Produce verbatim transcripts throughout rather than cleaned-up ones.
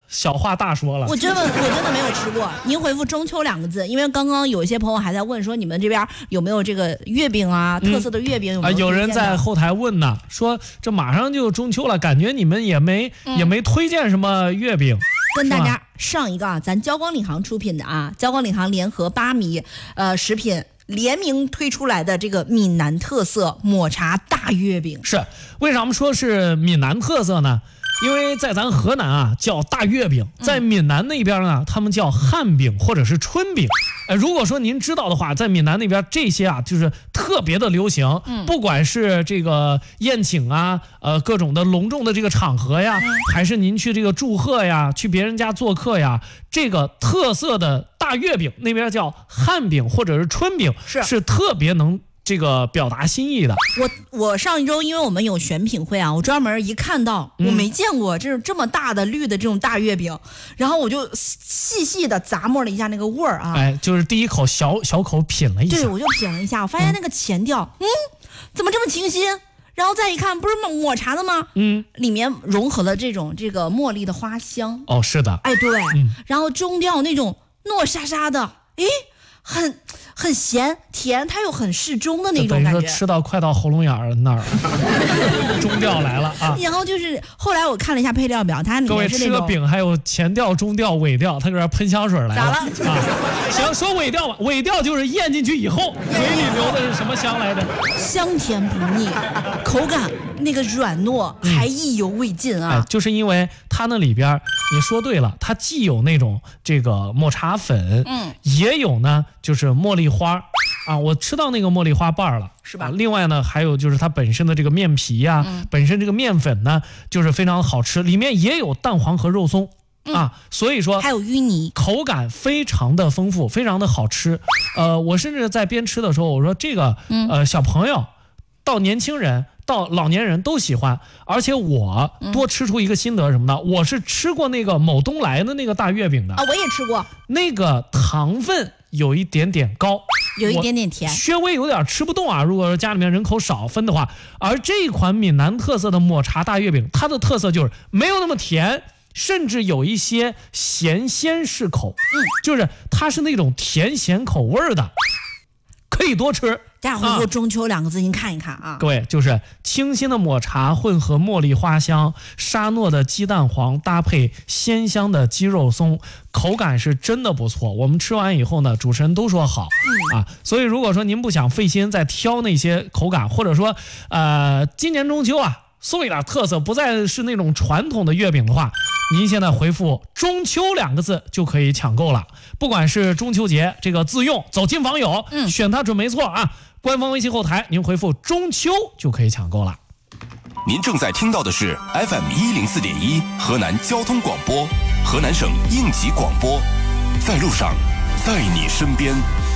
小话大说了。 我真的我真的没有吃过。您回复中秋两个字，因为刚刚有一些朋友还在问说你们这边有没有这个月饼啊，嗯、特色的月饼有没有、 啊？有人在后台问呢，说这马上就中秋了，感觉你们也没、嗯、也没推荐什么月饼。 跟大家上一个啊，咱交光领航出品的啊，交光领航联合八米呃食品联名推出来的这个闽南特色抹茶大月饼。 是为什么说是闽南特色呢？因为在咱河南啊叫大月饼，在闽南那边呢他们叫汉饼或者是春饼。呃，如果说您知道的话，在闽南那边这些啊就是特别的流行，嗯、不管是这个宴请啊，呃各种的隆重的这个场合呀，嗯、还是您去这个祝贺呀，去别人家做客呀，这个特色的大月饼那边叫汉饼或者是春饼，是是特别能这个表达心意的。 我我上一周因为我们有选品会啊，我专门一看到、嗯、我没见过这种这么大的绿的这种大月饼，然后我就细细的咂摸了一下那个味儿啊， 哎，就是第一口小小口品了一下， 对，我就品了一下，我发现那个前调，嗯，嗯怎么这么清新？然后再一看，不是抹茶的吗？嗯，里面融合了这种这个茉莉的花香。 哦，是的， 哎，对，嗯、然后中调那种糯沙沙的，诶，很。很咸甜，它又很适中的那种感觉， 等于说吃到快到喉咙眼儿那儿，中调来了啊。 然后就是后来我看了一下配料表，它里面是那种各位吃个饼还有前调、中调、尾调，它搁这喷香水来了。 咋了？ 啊，行，说尾调吧。尾调就是咽进去以后，嘴里流的是什么香来着？ 香甜不腻，口感那个软糯，还意犹未尽啊、 嗯哎！就是因为它那里边，你说对了，它既有那种这个抹茶粉，嗯，也有呢，就是茉莉花啊，我吃到那个茉莉花瓣了， 是吧、 啊？另外呢，还有就是它本身的这个面皮呀、啊嗯，本身这个面粉呢，就是非常好吃，里面也有蛋黄和肉松、嗯、啊，所以说还有芋泥， 口感非常的丰富，非常的好吃。呃，我甚至在边吃的时候，我说这个呃小朋友到年轻人到老年人都喜欢，而且我多吃出一个心得什么呢？我是吃过那个某东来的那个大月饼的啊，我也吃过， 那个糖分有一点点高， 有一点点甜， 稍微有点吃不动啊。如果说家里面人口少分的话，而这款闽南特色的抹茶大月饼，它的特色就是没有那么甜，甚至有一些咸鲜适口，嗯，就是它是那种甜咸口味的，可以多吃。 大家回复中秋两个字，您看一看啊。 各位，就是清新的抹茶混合茉莉花香，沙糯的鸡蛋黄搭配鲜香的鸡肉松，口感是真的不错。我们吃完以后呢，主持人都说好、嗯、啊。所以如果说您不想费心再挑那些口感，或者说呃今年中秋啊送一点特色，不再是那种传统的月饼的话，您现在回复中秋两个字就可以抢购了。不管是中秋节这个自用走亲访友、嗯、选它准没错啊。官方微信后台您回复中秋就可以抢购了。 您正在听到的是 F M 一零四点一河南交通广播，河南省应急广播，在路上，在你身边。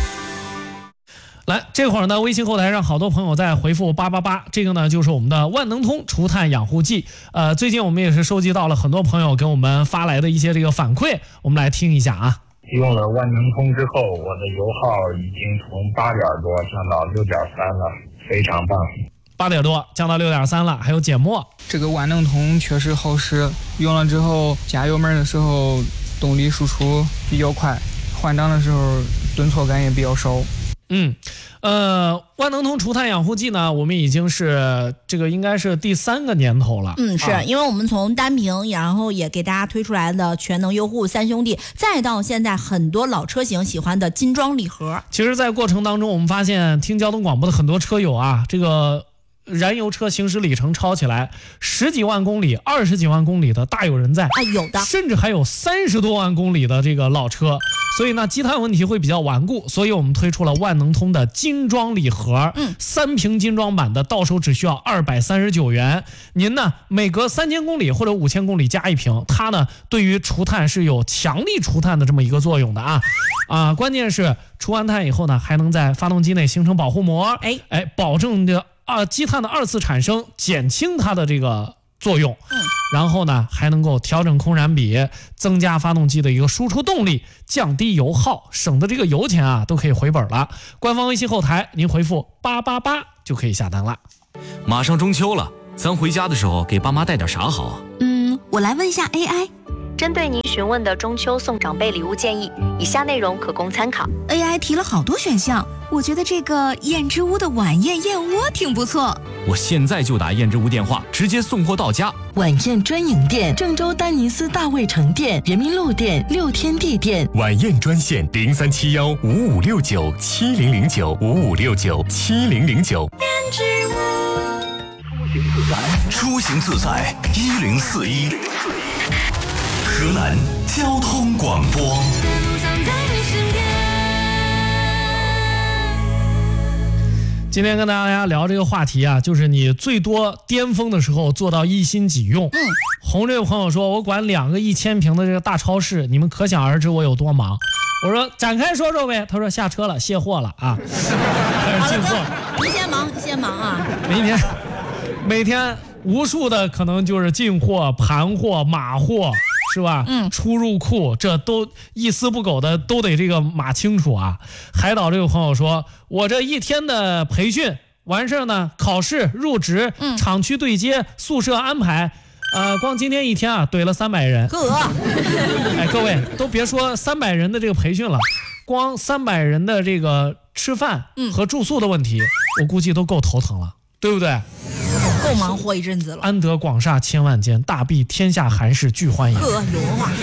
来，这会儿呢，微信后台上好多朋友在回复八八八，这个呢就是我们的万能通除碳养护剂。呃，最近我们也是收集到了很多朋友给我们发来的一些这个反馈，我们来听一下啊。 用了万能通之后，我的油耗已经从八点多降到六点三了，非常棒。 八点多降到六点三了，还有减墨。 这个万能通确实好使，用了之后加油门的时候动力输出比较快，换挡的时候顿挫感也比较少。 嗯，呃，万能通除碳养护剂呢，我们已经是这个应该是第三个年头了。 嗯，是、 啊、 因为我们从单瓶，然后也给大家推出来的全能优护三兄弟，再到现在很多老车型喜欢的金装礼盒。 其实，在过程当中，我们发现听交通广播的很多车友啊，这个燃油车行驶里程超起来十几万公里、二十几万公里的大有人在啊，有的， 甚至还有三十多万公里的这个老车。所以呢，积碳问题会比较顽固，所以我们推出了万能通的精装礼盒，嗯，三瓶精装版的，到手只需要二百三十九元。您呢，每隔三千公里或者五千公里加一瓶，它呢，对于除碳是有强力除碳的这么一个作用的啊啊！关键是除完碳以后呢，还能在发动机内形成保护膜，哎哎，保证这啊积碳的二次产生，减轻它的这个作用。嗯。然后呢，还能够调整空燃比，增加发动机的一个输出动力，降低油耗，省的这个油钱啊都可以回本了。官方微信后台您回复八八八就可以下单了。 马上中秋了，咱回家的时候给爸妈带点啥好啊？ 嗯，我来问一下 A I， 针对您询问的中秋送长辈礼物建议，以下内容可供参考。 A I 提了好多选项，我觉得这个燕之屋的晚宴燕窝挺不错。 我现在就打燕之屋电话，直接送货到家。 晚宴专营店：郑州丹尼斯大卫城店、人民路店、六天地店。 晚宴专线：零三七幺五五六九七零零九五五六九七零零九。 燕之屋， 出行自在一零四一，河南交通广播。 今天跟大家聊这个话题啊，就是你最多巅峰的时候做到一心几用。嗯，红这位朋友说，我管两个一千平的这个大超市，你们可想而知我有多忙。我说展开说说呗，他说下车了，卸货了啊，开始进货。 你先忙，你先忙啊。 每天每天无数的可能就是进货、盘货、码货。是吧？嗯，出入库这都一丝不苟的都得这个码清楚啊。海岛这个朋友说，我这一天的培训完事呢，考试、入职、嗯、厂区对接、宿舍安排，呃，光今天一天啊，怼了三百人。 哥， 哎，各位都别说三百人的这个培训了，光三百人的这个吃饭和住宿的问题，嗯、我估计都够头疼了，对不对？ 够忙活一阵子了。 安得广厦千万间，大庇天下寒士俱欢颜。 呵，有文化。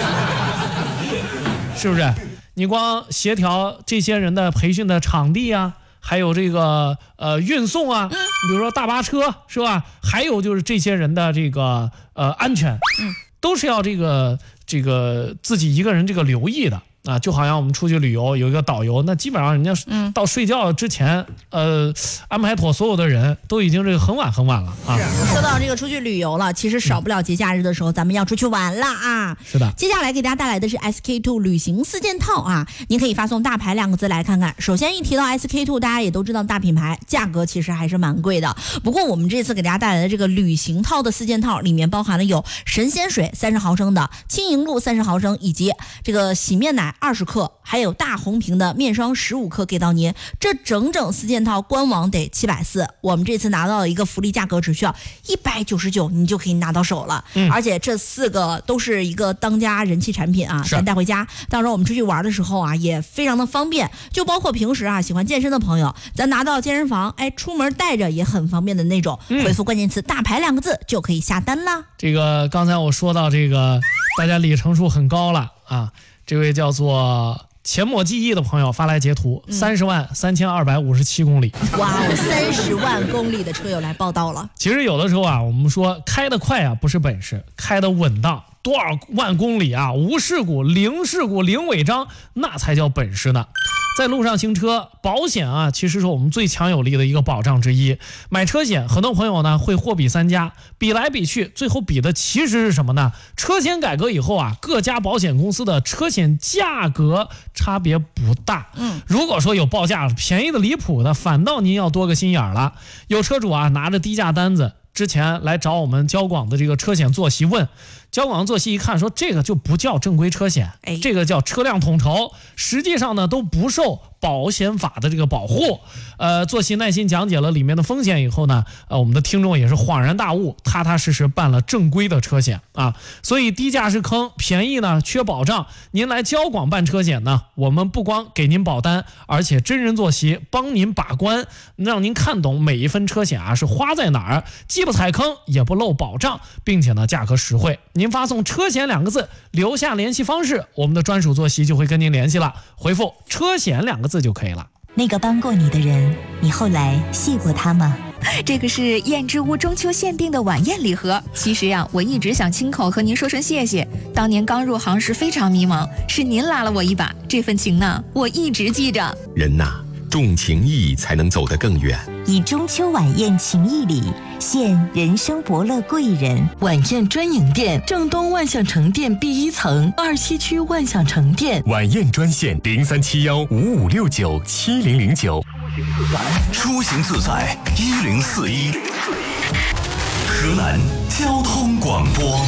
是不是？你光协调这些人的培训的场地啊，还有这个呃运送啊，嗯、比如说大巴车是吧？还有就是这些人的这个呃安全，嗯，都是要这个这个自己一个人这个留意的。啊，就好像我们出去旅游有一个导游，那基本上人家到睡觉之前，嗯、呃，安排妥所有的人都已经这个很晚很晚了啊。 是，说到这个出去旅游了，其实少不了节假日的时候，嗯、咱们要出去玩了啊。 是的。 接下来给大家带来的是 S K two 旅行四件套啊，您可以发送大牌两个字来看看。首先一提到 S K two， 大家也都知道大品牌，价格其实还是蛮贵的。不过我们这次给大家带来的这个旅行套的四件套，里面包含了有神仙水三十毫升的、轻盈露三十毫升，以及这个洗面奶二十克，还有大红瓶的面霜十五克给到您。这整整四件套官网得七百四十，我们这次拿到了一个福利价格，只需要一百九十九，你就可以拿到手了。嗯、而且这四个都是一个当家人气产品啊，咱带回家，到时候我们出去玩的时候啊，也非常的方便。就包括平时啊喜欢健身的朋友，咱拿到健身房，哎，出门带着也很方便的那种。嗯、回复关键词大牌两个字就可以下单啦。 这个刚才我说到这个，大家里程数很高了啊，这位叫做阡陌记忆的朋友发来截图，三十万三千二百五十七公里。 哇哦，三十万公里的车友来报道了。 其实有的时候啊，我们说开得快啊不是本事，开得稳当，多少万公里啊，无事故、零事故、零违章，那才叫本事呢。在路上行车，保险啊，其实是我们最强有力的一个保障之一。买车险，很多朋友呢会货比三家，比来比去，最后比的其实是什么呢？车险改革以后啊，各家保险公司的车险价格差别不大。嗯，如果说有报价便宜的离谱的，反倒您要多个心眼了。有车主啊拿着低价单子之前来找我们交广的这个车险坐席问，交广坐席一看说这个就不叫正规车险，哎，这个叫车辆统筹，实际上呢都不受保险法的这个保护。呃，坐席耐心讲解了里面的风险以后呢，呃，我们的听众也是恍然大悟，踏踏实实办了正规的车险啊。所以低价是坑，便宜呢缺保障。您来交广办车险呢，我们不光给您保单，而且真人坐席帮您把关，让您看懂每一分车险啊是花在哪儿，既不踩坑也不漏保障，并且呢价格实惠。您发送车险两个字，留下联系方式，我们的专属坐席就会跟您联系了，回复车险两个字就可以了。 那个帮过你的人，你后来谢过他吗？这个是燕之屋中秋限定的晚宴礼盒。其实呀，我一直想亲口和您说声谢谢。当年刚入行时非常迷茫，是您拉了我一把，这份情呢，我一直记着。 人呐，重情义才能走得更远。 以中秋晚宴情谊礼，献人生伯乐贵人。 晚宴专营店：正东万象城店 B 一层，二西区万象城店。 晚宴专线：零三七幺五五六九七零零九。 出行自在一零四一，河南交通广播。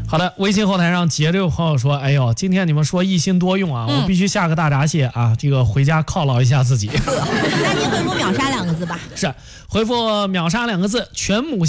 好的，微信后台上杰六朋友说：“哎呦，今天你们说一心多用啊，嗯、我必须下个大闸蟹啊，这个回家犒劳一下自己。” 那您回复秒杀两个字吧。 是，回复秒杀两个字，全母。